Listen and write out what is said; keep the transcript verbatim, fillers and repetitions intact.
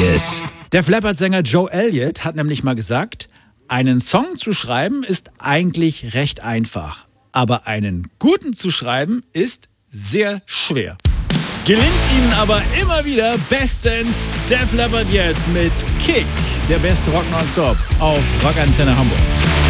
einiges. Der Flappard-Sänger Joe Elliott hat nämlich mal gesagt, einen Song zu schreiben ist eigentlich recht einfach, aber einen guten zu schreiben ist sehr schwer. Gelingt ihnen aber immer wieder bestens. Def Leppard jetzt mit Kick, der beste Rock nonstop auf Rockantenne Hamburg.